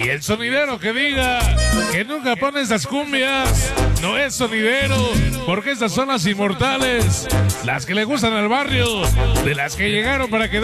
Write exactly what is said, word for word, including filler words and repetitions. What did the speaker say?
Y el sonidero que diga que nunca pone esas cumbias, no es sonidero, porque estas son las inmortales, las que le gustan al barrio, de las que llegaron para quedar.